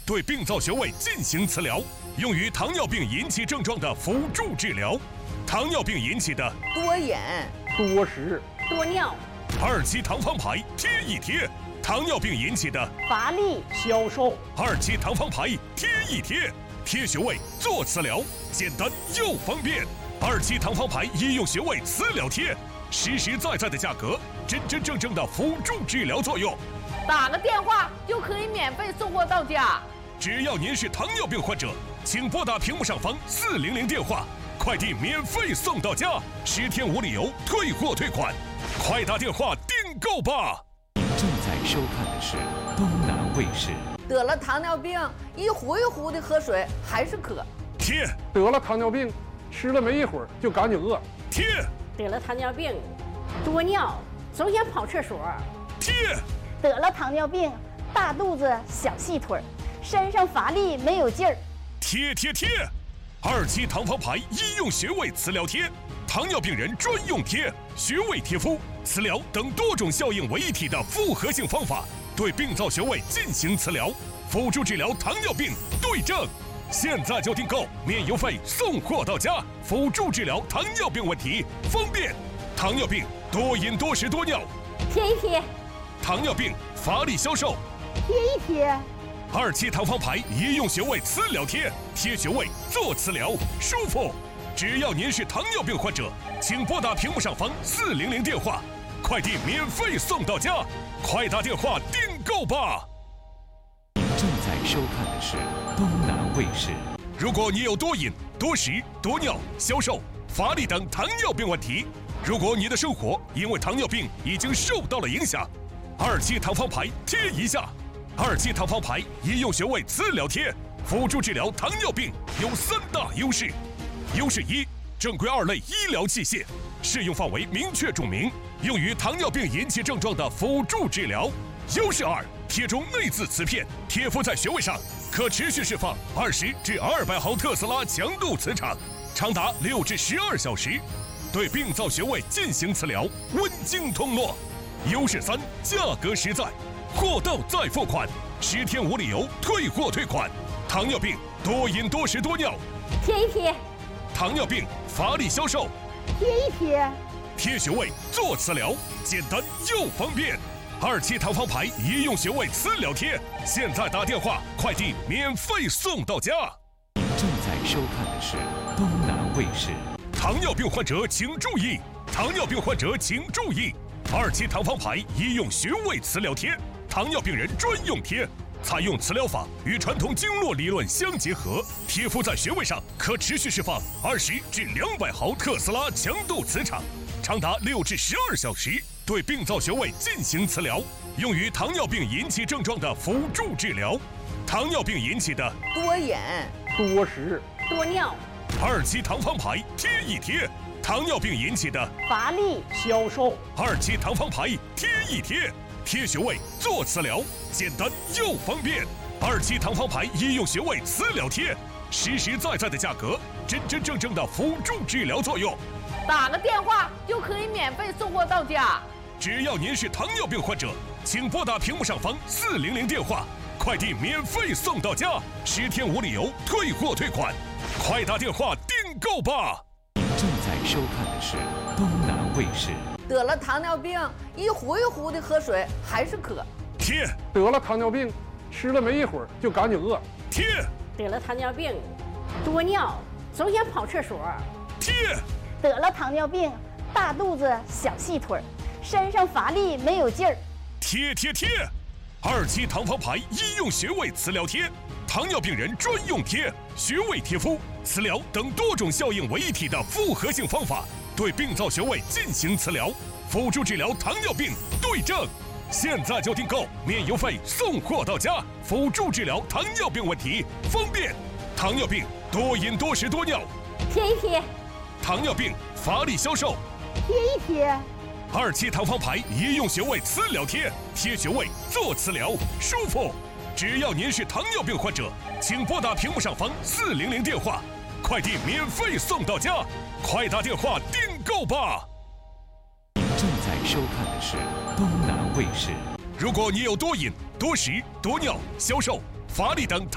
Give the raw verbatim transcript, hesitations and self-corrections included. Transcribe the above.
对病灶穴位进行磁疗，用于糖尿病引起症状的辅助治疗。糖尿病引起的多饮、 多食、 多尿。 二期糖方牌贴一贴，糖尿病引起的乏力、 消瘦。 二期糖方牌贴一贴，贴穴位做磁疗，简单又方便。二期糖方牌医用穴位磁疗贴，实实在在的价格，真真正正的辅助治疗作用。 打个电话就可以免费送货到家。 只要您是糖尿病患者，请拨打屏幕上方四零零电话，快递免费送到家，十天无理由退货退款，快打电话订购吧！ 您正在收看的是东南卫视。 得了糖尿病，一壶一壶的喝水还是渴。 贴得了糖尿病，吃了没一会儿就赶紧饿。 贴得了糖尿病，多尿，总想跑厕所。 贴得了糖尿病，大肚子小细腿，身上乏力没有劲儿。 贴贴贴，二期糖方牌医用穴位磁疗贴，糖尿病人专用贴，穴位贴敷、磁疗等多种效应为一体的复合性方法，对病灶穴位进行磁疗，辅助治疗糖尿病对症。现在就订购，免邮费送货到家，辅助治疗糖尿病问题，方便。糖尿病多饮多食多尿， 贴一贴。 糖尿病乏力消瘦， 贴一贴。 二期糖方牌医用穴位磁疗贴，贴穴位做磁疗，舒服。只要您是糖尿病患者，请拨打屏幕上方四零零电话，快递免费送到家，快打电话订购吧！ 您正在收看的是东南卫视。 如果你有多饮、多食、多尿、消瘦、乏力等糖尿病问题，如果你的生活因为糖尿病已经受到了影响，二期糖方牌贴一下。二期糖方牌医用穴位磁疗贴，辅助治疗糖尿病有三大优势。优势一，正规二类医疗器械，适用范围明确注明，用于糖尿病引起症状的辅助治疗。优势二，贴中内置磁片，贴敷在穴位上，可持续释放二十至二百毫特斯拉强度磁场，长达六至十二小时，对病灶穴位进行磁疗，温经通络。优势三，价格实在，货到再付款，十天无理由退货退款。糖尿病多饮多食多尿， 贴一贴。 糖尿病乏力消瘦， 贴一贴。 贴穴位做磁疗，简单又方便。二期糖方牌医用穴位磁疗贴，现在打电话，快递免费送到家。 您正在收看的是东南卫视。 糖尿病患者请注意，糖尿病患者请注意，二期糖方牌医用穴位磁疗贴，糖尿病人专用贴，采用磁疗法与传统经络理论相结合，贴敷在穴位上，可持续释放二十至两百毫特斯拉强度磁场，长达六至十二小时，对病灶穴位进行磁疗，用于糖尿病引起症状的辅助治疗。糖尿病引起的多饮、 多食、 多尿。 二期糖方牌贴一贴，糖尿病引起的乏力、 消瘦。 二期糖方牌贴一贴，贴穴位做磁疗，简单又方便。二期糖方牌医用穴位磁疗贴，实实在在的价格，真真正正的辅助治疗作用。 打个电话就可以免费送货到家。 只要您是糖尿病患者，请拨打屏幕上方四零零电话，快递免费送到家，十天无理由退货退款，快打电话订购吧！ 您正在收看的是东南卫视。 得了糖尿病，一壶一壶的喝水还是渴。 贴得了糖尿病，吃了没一会儿就赶紧饿。 贴得了糖尿病，多尿，总想跑厕所。 贴得了糖尿病，大肚子小细腿，身上乏力没有劲儿。 贴贴贴，二期糖方牌医用穴位磁疗贴，糖尿病人专用贴，穴位贴敷、磁疗等多种效应为一体的复合性方法，对病灶穴位进行磁疗，辅助治疗糖尿病对症。现在就订购，免邮费送货到家，辅助治疗糖尿病问题，方便。糖尿病多饮多食多尿， 贴一贴。 糖尿病乏力消瘦， 贴一贴。 二期糖方牌医用穴位磁疗贴，贴穴位做磁疗，舒服。只要您是糖尿病患者，请拨打屏幕上方四零零电话，快递免费送到家，快打电话订购吧！ 您正在收看的是东南卫视。 如果你有多饮、多食、多尿、消瘦、乏力等